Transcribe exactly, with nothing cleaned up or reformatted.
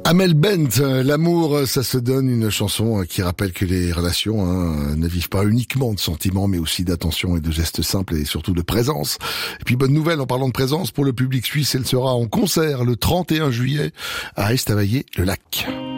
Amel Bent, l'amour, ça se donne, une chanson qui rappelle que les relations hein, ne vivent pas uniquement de sentiments, mais aussi d'attention et de gestes simples et surtout de présence. Et puis bonne nouvelle en parlant de présence pour le public suisse, elle sera en concert le trente et un juillet à Estavayer-le-Lac.